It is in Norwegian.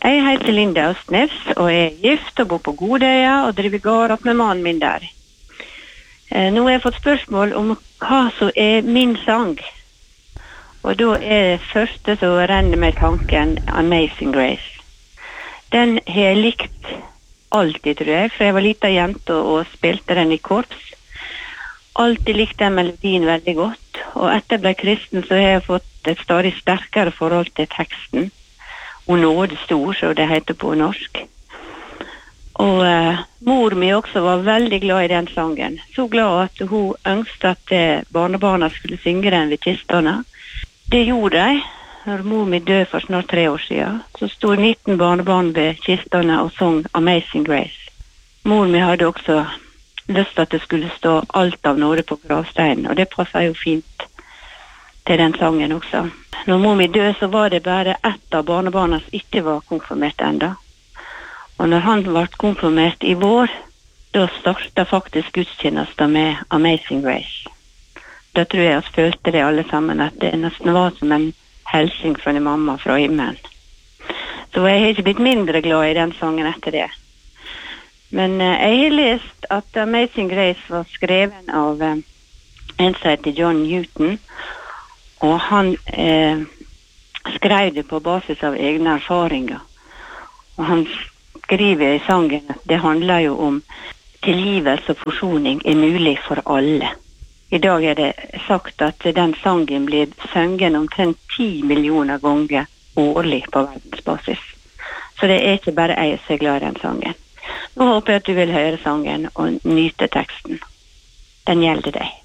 Jeg heter Linda Østnes, og jeg gift og bor på Godøya og driver gård opp med mannen min der. Nå har jeg fått spørsmål om hva som min sang. Og da det første som renner med tanken Amazing Grace. Den har jeg likt alltid, tror jeg, for jeg var liten jente og spilte den i korps. Alltid likte den melodien veldig godt, og etter jeg ble kristen så har jeg fått et stadig sterkere forhold til teksten. Og nåde stor, så det heter på norsk. Og mor mi også var veldig glad i den sangen. Så glad at hun ønsket at barnebarna skulle synge den ved kistene. Det gjorde de. Når mor mi døde for snart 3 år siden, så stod 19 barnebarn ved kistene og sang Amazing Grace. Mor mi hadde også lyst til at det skulle stå alt av nåde på gravsteinen, og det passet jo fint til den sangen også. Når mor mi døde, så var det bare ett av barnebarna som ikke var konfirmert enda. Og når han ble konfirmert i vår, da startet faktisk gudstjenesten med Amazing Grace. Da tror jeg at følte det alle sammen, at det nesten var som en helsing fra en mamma fra himmelen. Så jeg har ikke blitt mindre glad i den sangen etter det. Men jeg har lest at Amazing Grace var skreven av en som heter John Newton, og han skrev det på basis av egne erfaringer. Og han skriver i sangen at det handler jo om tilgivelse og forsoning mulig for alle. I dag det sagt at den sangen blir sunget omtrent 10 millioner ganger årlig på verdensbasis. Så det ikke bare jeg som glad i den sangen. Nå håper jeg at du vil høre sangen og nyte teksten. Den gjelder deg.